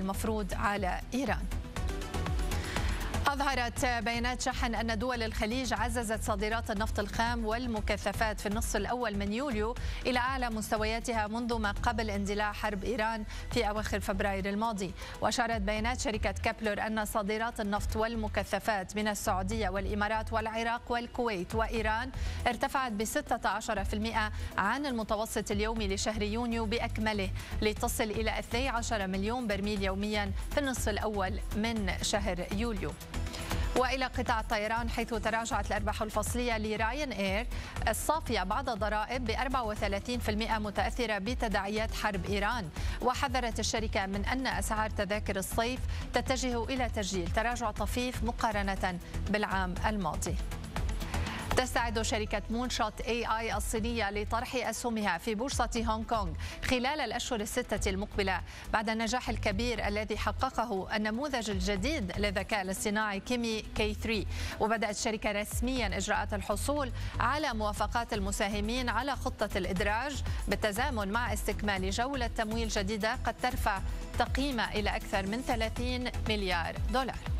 المفروض على إيران. أظهرت بيانات شحن أن دول الخليج عززت صادرات النفط الخام والمكثفات في النصف الأول من يوليو إلى أعلى مستوياتها منذ ما قبل اندلاع حرب إيران في أواخر فبراير الماضي. وأشارت بيانات شركة كابلر أن صادرات النفط والمكثفات من السعودية والإمارات والعراق والكويت وإيران ارتفعت ب 16% عن المتوسط اليومي لشهر يونيو بأكمله، لتصل إلى 12 مليون برميل يوميا في النصف الأول من شهر يوليو. وإلى قطاع الطيران، حيث تراجعت الأرباح الفصلية لراين إير الصافية بعد ضرائب ب 34% متأثرة بتداعيات حرب إيران. وحذرت الشركة من أن أسعار تذاكر الصيف تتجه إلى تسجيل تراجع طفيف مقارنة بالعام الماضي. تستعد شركة مونشوت AI الصينية لطرح أسهمها في بورصة هونغ كونغ خلال الأشهر الستة المقبلة بعد النجاح الكبير الذي حققه النموذج الجديد للذكاء الاصطناعي كيمي K3. وبدأت الشركة رسميا إجراءات الحصول على موافقات المساهمين على خطة الإدراج بالتزامن مع استكمال جولة تمويل جديدة قد ترفع تقييمها إلى أكثر من 30 مليار دولار.